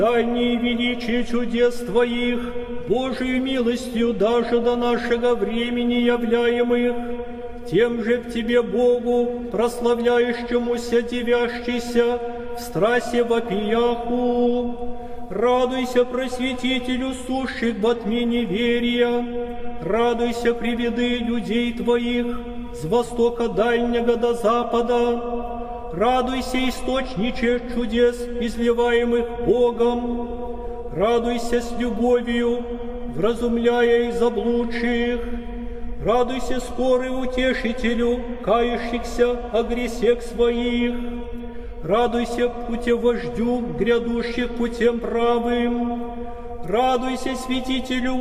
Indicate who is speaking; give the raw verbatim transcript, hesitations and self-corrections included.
Speaker 1: Тайнее величие чудес Твоих, Божию милостью даже до нашего времени являемых, тем же к Тебе, Богу, прославляющемуся, девящийся в страсти вопияху. Радуйся, просветителю сущих во тьме неверия, радуйся, приведы людей Твоих с востока дальнего до запада. Радуйся, источниче чудес, изливаемых Богом, радуйся с любовью, вразумляя и заблудших. Радуйся, скорый утешителю, кающихся о грехах своих. Радуйся, путевождю, грядущих путем правым. Радуйся, святителю